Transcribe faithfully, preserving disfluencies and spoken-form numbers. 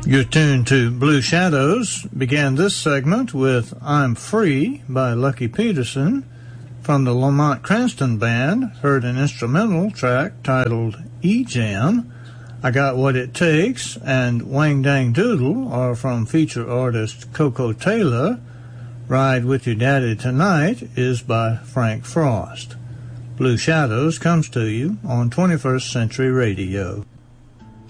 You're tuned to Blue Shadows. Began this segment with I'm Free by Lucky Peterson. From the Lamont Cranston Band, heard an instrumental track titled E-Jam. I Got What It Takes and Wang Dang Doodle are from feature artist Coco Taylor. Ride With Your Daddy Tonight is by Frank Frost. Blue Shadows comes to you on twenty-first Century Radio.